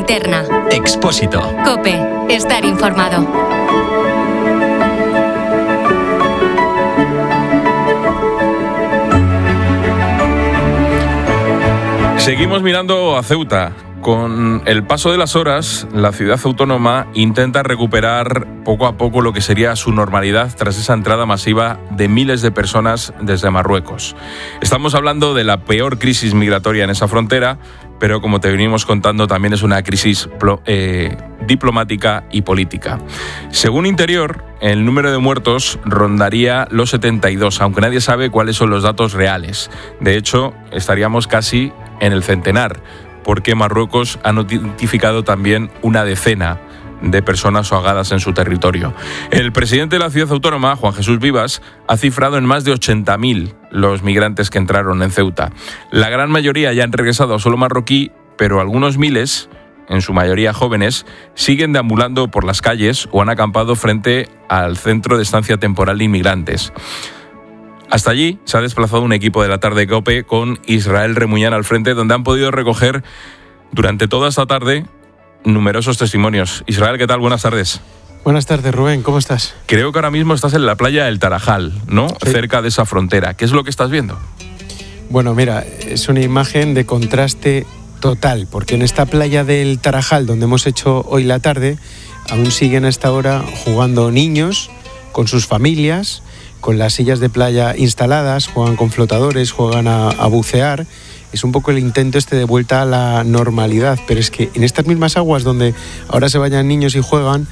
Linterna. Expósito. COPE. Estar informado. Seguimos mirando a Ceuta. Con el paso de las horas, la ciudad autónoma intenta recuperar poco a poco lo que sería su normalidad tras esa entrada masiva de miles de personas desde Marruecos. Estamos hablando de la peor crisis migratoria en esa frontera, pero como te venimos contando, también es una crisis diplomática y política. Según Interior, el número de muertos rondaría los 72, aunque nadie sabe cuáles son los datos reales. De hecho, estaríamos casi en el centenar, porque Marruecos ha notificado también una decena de personas ahogadas en su territorio. El presidente de la ciudad autónoma, Juan Jesús Vivas, ha cifrado en más de 80.000 los migrantes que entraron en Ceuta. La gran mayoría ya han regresado a suelo marroquí, pero algunos miles, en su mayoría jóvenes, siguen deambulando por las calles o han acampado frente al centro de estancia temporal de inmigrantes. Hasta allí se ha desplazado un equipo de la tarde COPE con Israel Remuñán al frente, donde han podido recoger durante toda esta tarde numerosos testimonios. Israel, ¿qué tal? Buenas tardes. Buenas tardes, Rubén, ¿cómo estás? Creo que ahora mismo estás en la playa del Tarajal, ¿no? Sí. Cerca de esa frontera. ¿Qué es lo que estás viendo? Bueno, mira, es una imagen de contraste total, porque en esta playa del Tarajal, donde hemos hecho hoy la tarde, aún siguen a esta hora jugando niños con sus familias, con las sillas de playa instaladas, juegan con flotadores, juegan a bucear. Es un poco el intento de vuelta a la normalidad, pero es que en estas mismas aguas donde ahora se vayan niños y juegan,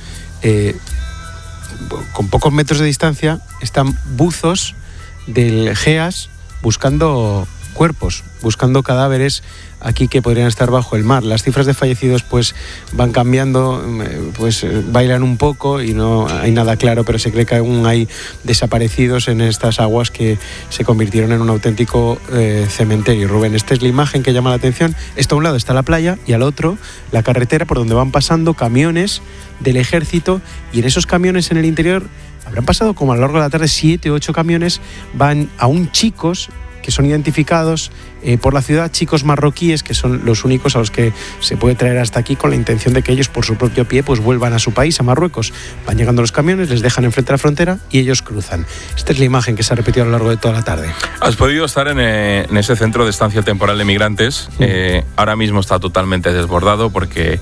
con pocos metros de distancia, están buzos del GEAS buscando cuerpos, buscando cadáveres aquí que podrían estar bajo el mar. Las cifras de fallecidos pues van cambiando, pues bailan un poco y no hay nada claro, pero se cree que aún hay desaparecidos en estas aguas que se convirtieron en un auténtico cementerio. Rubén, esta es la imagen que llama la atención. Esto a un lado está la playa y al otro la carretera por donde van pasando camiones del ejército, y en esos camiones en el interior habrán pasado como a lo largo de la tarde 7 o 8 camiones, van aún chicos que son identificados por la ciudad, chicos marroquíes que son los únicos a los que se puede traer hasta aquí con la intención de que ellos por su propio pie pues vuelvan a su país, a Marruecos. Van llegando los camiones, les dejan enfrente de la frontera y ellos cruzan. Esta es la imagen que se ha repetido a lo largo de toda la tarde. Has podido estar en ese centro de estancia temporal de migrantes. Ahora mismo está totalmente desbordado porque,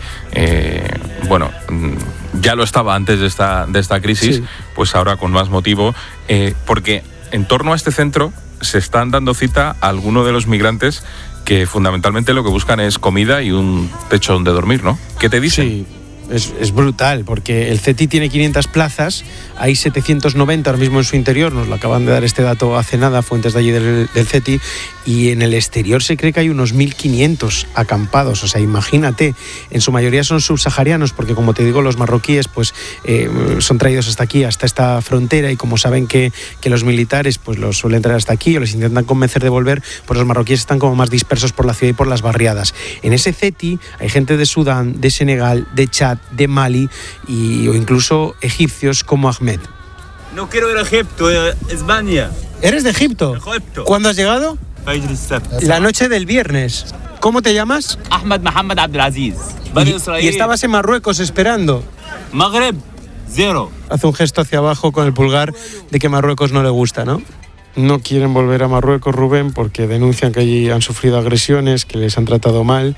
ya lo estaba antes de esta crisis, sí. Pues ahora con más motivo, porque en torno a este centro se están dando cita a algunos de los migrantes que fundamentalmente lo que buscan es comida y un techo donde dormir, ¿no? ¿Qué te dicen? Sí. Es brutal, porque el CETI tiene 500 plazas, hay 790 ahora mismo en su interior, nos lo acaban de dar este dato hace nada, fuentes de allí del CETI, y en el exterior se cree que hay unos 1.500 acampados, o sea, imagínate, en su mayoría son subsaharianos, porque como te digo, los marroquíes pues son traídos hasta aquí, hasta esta frontera, y como saben que los militares pues los suelen traer hasta aquí o les intentan convencer de volver, pues los marroquíes están como más dispersos por la ciudad y por las barriadas. En ese CETI hay gente de Sudán, de Senegal, de Chad, de Mali o incluso egipcios como Ahmed. No quiero ir a Egipto, España. ¿Eres de Egipto? Egipto. ¿Cuándo has llegado? La noche del viernes. ¿Cómo te llamas? Ahmed Mohamed Abdelaziz. ¿Y estabas en Marruecos esperando? Magreb, 0. Hace un gesto hacia abajo con el pulgar de que Marruecos no le gusta, ¿no? No quieren volver a Marruecos, Rubén, porque denuncian que allí han sufrido agresiones, que les han tratado mal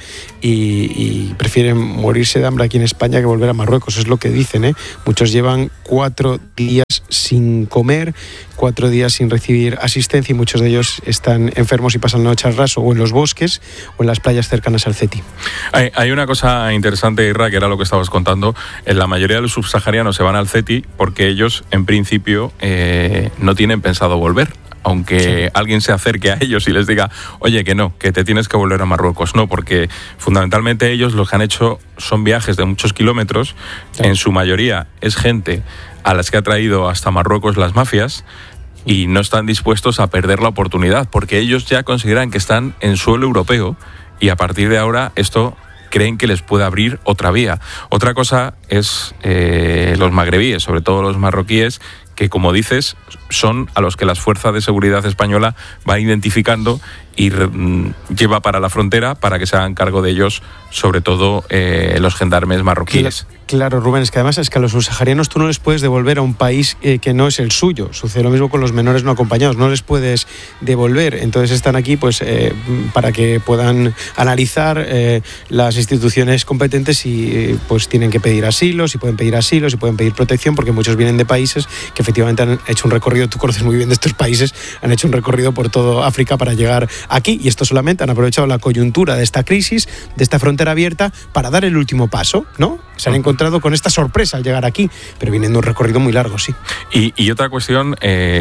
y prefieren morirse de hambre aquí en España que volver a Marruecos, es lo que dicen, ¿eh? Muchos llevan 4 días sin comer, 4 días sin recibir asistencia y muchos de ellos están enfermos y pasan la noche al raso o en los bosques o en las playas cercanas al CETI. Hay una cosa interesante, Irra, que era lo que estabas contando. La mayoría de los subsaharianos se van al CETI porque ellos, en principio, no tienen pensado volver. Aunque alguien se acerque a ellos y les diga, oye, que no, que te tienes que volver a Marruecos. No, porque fundamentalmente ellos lo que han hecho son viajes de muchos kilómetros. Sí. En su mayoría es gente a las que ha traído hasta Marruecos las mafias y no están dispuestos a perder la oportunidad porque ellos ya consideran que están en suelo europeo y a partir de ahora esto creen que les puede abrir otra vía. Otra cosa es los magrebíes, sobre todo los marroquíes, que, como dices, son a los que las fuerzas de seguridad española van identificando y lleva para la frontera para que se hagan cargo de ellos, sobre todo los gendarmes marroquíes. Claro, Rubén, es que además es que a los subsaharianos tú no les puedes devolver a un país que no es el suyo. Sucede lo mismo con los menores no acompañados, no les puedes devolver. Entonces están aquí pues para que puedan analizar las instituciones competentes y pues tienen que pedir asilo, si pueden pedir asilo, si pueden pedir protección, porque muchos vienen de países que efectivamente han hecho un recorrido, tú conoces muy bien de estos países, han hecho un recorrido por todo África para llegar aquí, y estos solamente han aprovechado la coyuntura de esta crisis, de esta frontera abierta, para dar el último paso, ¿no? Se han encontrado con esta sorpresa al llegar aquí, pero vienen de un recorrido muy largo, sí. Y otra cuestión,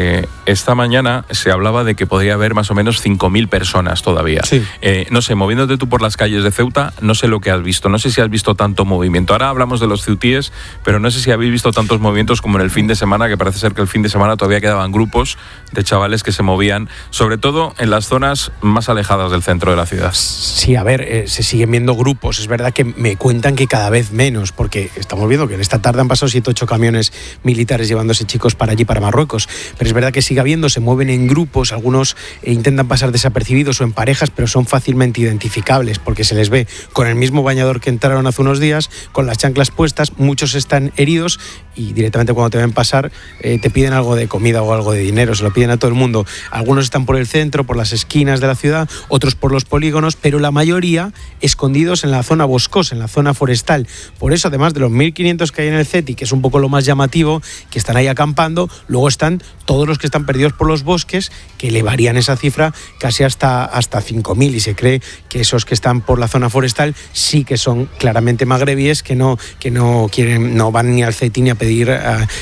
esta mañana se hablaba de que podría haber más o menos 5.000 personas todavía. Sí. No sé, moviéndote tú por las calles de Ceuta, no sé lo que has visto, no sé si has visto tanto movimiento. Ahora hablamos de los ceutíes, pero no sé si habéis visto tantos movimientos como en el fin de semana, que parece ser que el fin de semana todavía quedaban grupos de chavales que se movían, sobre todo en las zonas más alejadas del centro de la ciudad. Sí, a ver, se siguen viendo grupos. Es verdad que me cuentan que cada vez menos, porque estamos viendo que en esta tarde han pasado 7 o 8 camiones militares llevándose chicos para allí, para Marruecos. Pero es verdad que sigue habiendo, se mueven en grupos, algunos intentan pasar desapercibidos o en parejas, pero son fácilmente identificables porque se les ve con el mismo bañador que entraron hace unos días, con las chanclas puestas, muchos están heridos y directamente cuando te ven pasar te piden algo de comida o algo de dinero, se lo piden a todo el mundo. Algunos están por el centro, por las esquinas de la ciudad, otros por los polígonos, pero la mayoría escondidos en la zona boscosa, en la zona forestal. Por eso, además de los 1.500 que hay en el CETI, que es un poco lo más llamativo, que están ahí acampando, luego están todos los que están perdidos por los bosques, que elevarían esa cifra casi hasta 5.000, y se cree que esos que están por la zona forestal sí que son claramente magrebíes, que no quieren, no van ni al CETI ni a pedir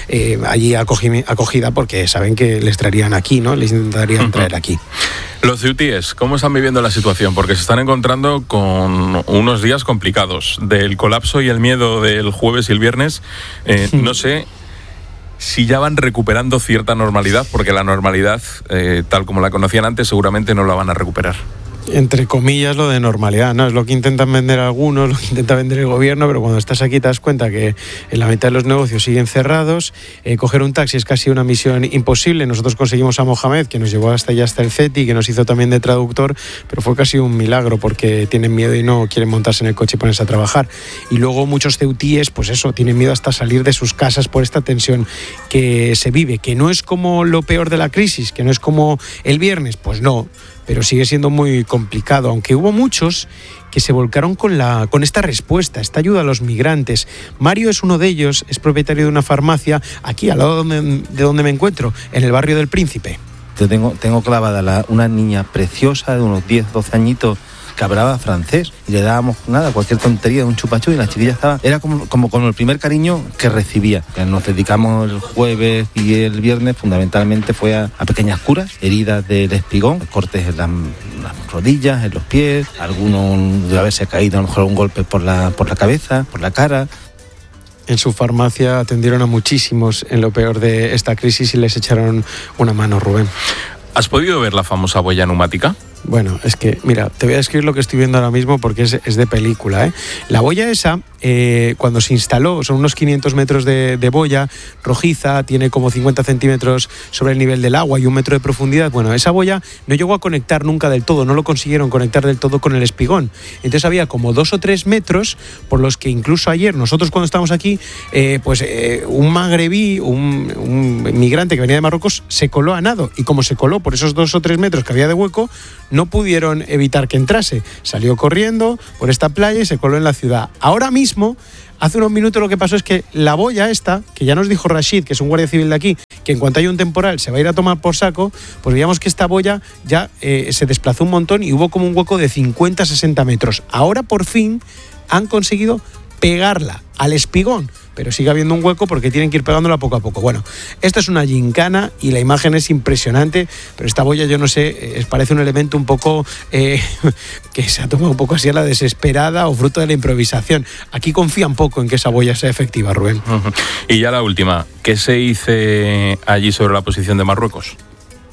allí acogida, porque saben que les traerían aquí, ¿no? Les intentarían traer aquí. Los ceutíes, ¿cómo están viviendo la situación? Porque se están encontrando con unos días complicados. Del colapso y el miedo del jueves y el viernes, no sé si ya van recuperando cierta normalidad, porque la normalidad, tal como la conocían antes, seguramente no la van a recuperar. Entre comillas, lo de normalidad, ¿no? Es lo que intentan vender algunos, lo que intenta vender el gobierno, pero cuando estás aquí te das cuenta que en la mitad de los negocios siguen cerrados. Coger un taxi es casi una misión imposible. Nosotros conseguimos a Mohamed, que nos llevó hasta el CETI, que nos hizo también de traductor, pero fue casi un milagro porque tienen miedo y no quieren montarse en el coche y ponerse a trabajar. Y luego muchos ceutíes, pues eso, tienen miedo hasta salir de sus casas por esta tensión que se vive, que no es como lo peor de la crisis, que no es como el viernes, pues no, pero sigue siendo muy complicado, aunque hubo muchos que se volcaron con esta respuesta, esta ayuda a los migrantes. Mario es uno de ellos, es propietario de una farmacia aquí al lado de donde me encuentro, en el barrio del Príncipe. Yo tengo clavada una niña preciosa de unos 10, 12 añitos, que hablaba francés, y le dábamos cualquier tontería, un chupachú, y la chiquilla era como el primer cariño que recibía. Nos dedicamos el jueves y el viernes, fundamentalmente fue a pequeñas curas, heridas del espigón, cortes en las rodillas, en los pies, algunos de haberse caído a lo mejor un golpe por la cabeza, por la cara. En su farmacia atendieron a muchísimos en lo peor de esta crisis y les echaron una mano, Rubén. ¿Has podido ver la famosa boya neumática? Bueno, es que, mira, te voy a describir lo que estoy viendo ahora mismo porque es de película, ¿eh? La boya esa, cuando se instaló, son unos 500 metros de boya rojiza, tiene como 50 centímetros sobre el nivel del agua y 1 metro de profundidad. Bueno, esa boya no llegó a conectar nunca del todo, no lo consiguieron conectar del todo con el espigón. Entonces había como 2 o 3 metros por los que incluso ayer, nosotros cuando estábamos aquí, un magrebí, un migrante que venía de Marruecos, se coló a nado, y como se coló por esos 2 o 3 metros que había de hueco, no pudieron evitar que entrase. Salió corriendo por esta playa y se coló en la ciudad. Ahora mismo, hace unos minutos, lo que pasó es que la boya esta, que ya nos dijo Rashid, que es un guardia civil de aquí, que en cuanto haya un temporal se va a ir a tomar por saco, pues veíamos que esta boya ya se desplazó un montón y hubo como un hueco de 50-60 metros. Ahora por fin han conseguido pegarla al espigón, pero sigue habiendo un hueco porque tienen que ir pegándola poco a poco. Bueno, esto es una gincana y la imagen es impresionante, pero esta boya, yo no sé, parece un elemento un poco que se ha tomado un poco así a la desesperada o fruto de la improvisación. Aquí confían poco en que esa boya sea efectiva, Rubén. Y ya la última, ¿qué se dice allí sobre la posición de Marruecos?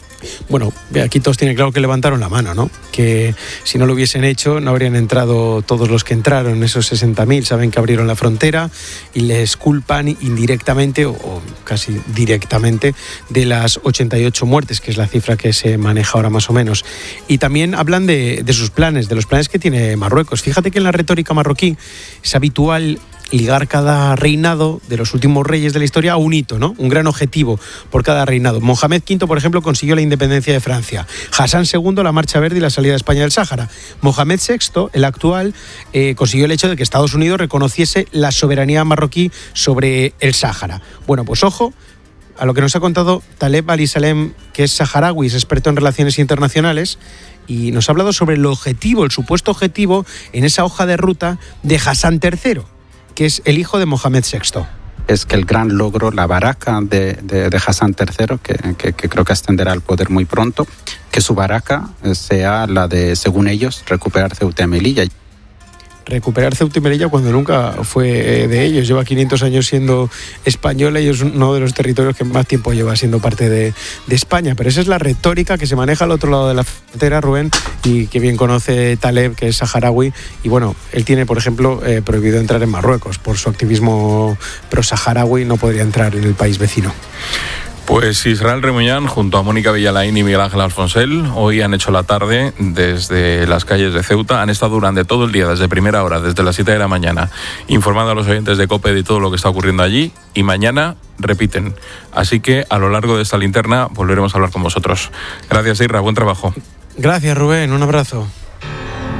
Bueno, aquí todos tienen claro que levantaron la mano, ¿no? Que si no lo hubiesen hecho no habrían entrado todos los que entraron, esos 60.000, saben que abrieron la frontera y les culpan indirectamente o casi directamente de las 88 muertes, que es la cifra que se maneja ahora más o menos. Y también hablan de sus planes, de los planes que tiene Marruecos. Fíjate que en la retórica marroquí es habitual ligar cada reinado de los últimos reyes de la historia a un hito, ¿no? Un gran objetivo por cada reinado. Mohamed V, por ejemplo, consiguió la independencia de Francia. Hassan II, la Marcha Verde y la salida de España del Sáhara. Mohamed VI, el actual, consiguió el hecho de que Estados Unidos reconociese la soberanía marroquí sobre el Sáhara. Bueno, pues ojo a lo que nos ha contado Taleb Ali-Salem, que es saharaui, es experto en relaciones internacionales, y nos ha hablado sobre el objetivo, el supuesto objetivo en esa hoja de ruta de Hassan III, que es el hijo de Mohamed VI. Es que el gran logro, la baraka de Hassan III, que creo que ascenderá al poder muy pronto, que su baraka sea la de, según ellos, recuperar Ceuta y Melilla. Recuperar Ceuta y Melilla cuando nunca fue de ellos. Lleva 500 años siendo española y es uno de los territorios que más tiempo lleva siendo parte de España. Pero esa es la retórica que se maneja al otro lado de la frontera, Rubén, y que bien conoce Taleb, que es saharaui. Y bueno, él tiene, por ejemplo, prohibido entrar en Marruecos. Por su activismo pro-saharaui no podría entrar en el país vecino. Pues Israel Remuñán, junto a Mónica Villalain y Miguel Ángel Alfonsel, hoy han hecho la tarde desde las calles de Ceuta. Han estado durante todo el día, desde primera hora, desde las 7 de la mañana, informando a los oyentes de COPE de todo lo que está ocurriendo allí. Y mañana repiten. Así que a lo largo de esta linterna volveremos a hablar con vosotros. Gracias, Isra. Buen trabajo. Gracias, Rubén. Un abrazo.